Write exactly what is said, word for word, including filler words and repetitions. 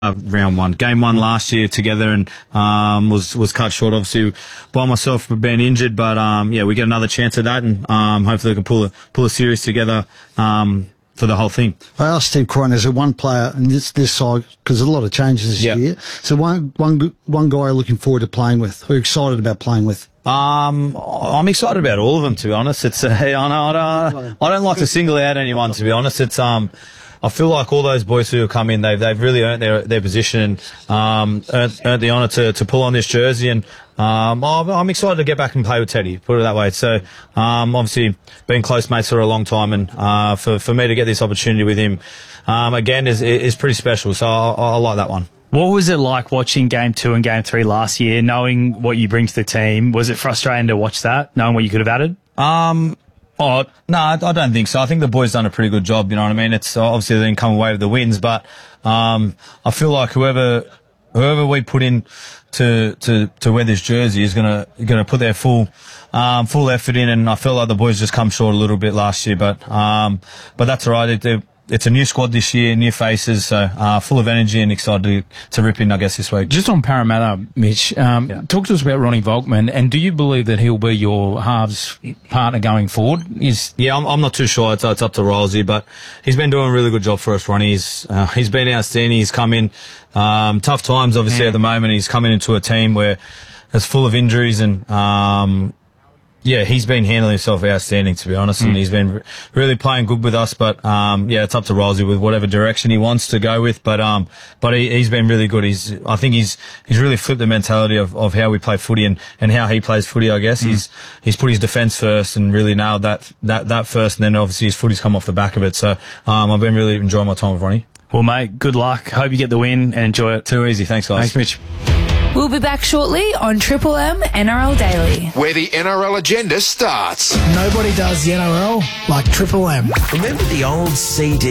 Uh, round one, game one last year together, and um, was was cut short obviously by myself for being injured. But um, yeah, we get another chance at that, and um, hopefully we can pull a pull a series together um, for the whole thing. I asked Steve Cronin, is there one player in this this side, because there's a lot of changes this yep. year. So one one one guy you're looking forward to playing with, who you're excited about playing with? Um, I'm excited about all of them, to be honest. It's uh, I, know, I don't I don't like to single out anyone, to be honest. It's um. I feel like all those boys who have come in, they've they've really earned their their position, and um, earned, earned the honour to to pull on this jersey, and um, I'm excited to get back and play with Teddy. Put it that way. So um, obviously been close mates for a long time, and uh, for for me to get this opportunity with him um, again is is pretty special. So I, I like that one. What was it like watching game two and game three last year, knowing what you bring to the team? Was it frustrating to watch that, knowing what you could have added? Um. Oh, no, I don't think so. I think the boys done a pretty good job, you know what I mean? It's obviously they didn't come away with the wins, but um, I feel like whoever whoever we put in to to, to wear this jersey is gonna gonna put their full um, full effort in, and I feel like the boys just come short a little bit last year, but um, but that's all right. They, It's a new squad this year, new faces, so uh, full of energy and excited to, to rip in, I guess, this week. Just on Parramatta, Mitch, um, yeah. talk to us about Ronnie Volkman, and do you believe that he'll be your halves partner going forward? Is Yeah, I'm, I'm not too sure. It's, it's up to Rolesy, but he's been doing a really good job for us, Ronnie. He's, uh, he's been outstanding. He's come in, um, tough times, obviously, yeah. at the moment. He's coming into a team where it's full of injuries, and um, yeah, he's been handling himself outstanding, to be honest, mm. and he's been really playing good with us. But um, yeah, it's up to Rolesy with whatever direction he wants to go with. But um, but he, he's been really good. He's, I think he's he's really flipped the mentality of, of how we play footy and, and how he plays footy. I guess mm. he's he's put his defence first and really nailed that that that first, and then obviously his footy's come off the back of it. So um, I've been really enjoying my time with Ronnie. Well, mate, good luck. Hope you get the win and enjoy it. Too easy. Thanks, guys. Thanks, Mitch. We'll be back shortly on Triple M N R L Daily, where the N R L agenda starts. Nobody does the N R L like Triple M. Remember the old C D?